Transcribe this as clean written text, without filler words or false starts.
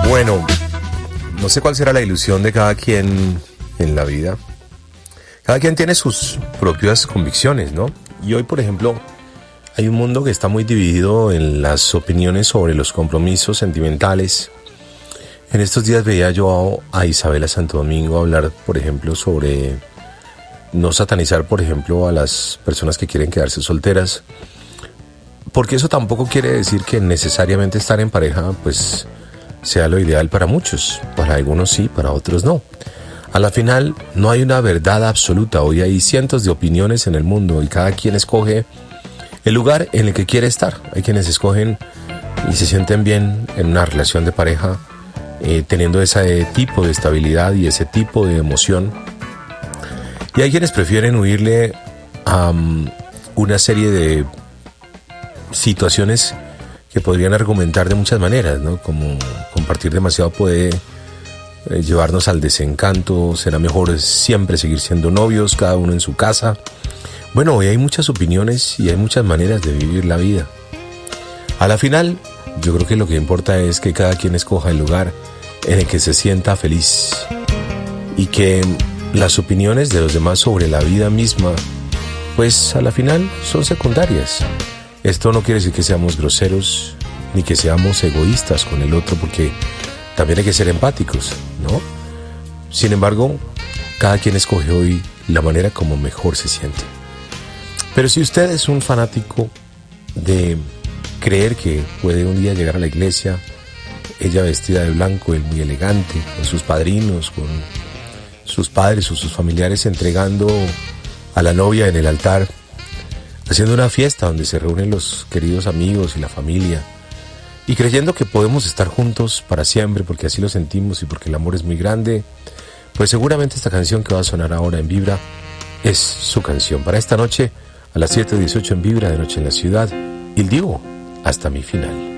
Bueno, no sé cuál será la ilusión de cada quien en la vida. Cada quien tiene sus propias convicciones, ¿no? Y hoy, por ejemplo, hay un mundo que está muy dividido en las opiniones sobre los compromisos sentimentales. En estos días veía yo a Isabela Santo Domingo hablar, por ejemplo, sobre no satanizar, por ejemplo, a las personas que quieren quedarse solteras. Porque eso tampoco quiere decir que necesariamente estar en pareja, pues, sea lo ideal para muchos. Para algunos sí, para otros no. A la final, no hay una verdad absoluta. Hoy hay cientos de opiniones en el mundo y cada quien escoge el lugar en el que quiere estar. Hay quienes escogen y se sienten bien en una relación de pareja, teniendo ese tipo de estabilidad y ese tipo de emoción. Y hay quienes prefieren huirle a una serie de situaciones que podrían argumentar de muchas maneras, ¿no? Como compartir demasiado puede llevarnos al desencanto, será mejor siempre seguir siendo novios, cada uno en su casa. Bueno, hoy hay muchas opiniones y hay muchas maneras de vivir la vida. A la final, yo creo que lo que importa es que cada quien escoja el lugar en el que se sienta feliz y que las opiniones de los demás sobre la vida misma, pues a la final son secundarias. Esto no quiere decir que seamos groseros ni que seamos egoístas con el otro, porque también hay que ser empáticos, ¿no? Sin embargo, cada quien escoge hoy la manera como mejor se siente. Pero si usted es un fanático de creer que puede un día llegar a la iglesia, ella vestida de blanco, él muy elegante, con sus padrinos, con sus padres o sus familiares, entregando a la novia en el altar, haciendo una fiesta donde se reúnen los queridos amigos y la familia, y creyendo que podemos estar juntos para siempre porque así lo sentimos y porque el amor es muy grande, pues seguramente esta canción que va a sonar ahora en Vibra es su canción para esta noche a las 7:18 en Vibra de Noche en la Ciudad. Il Divo, hasta mi final.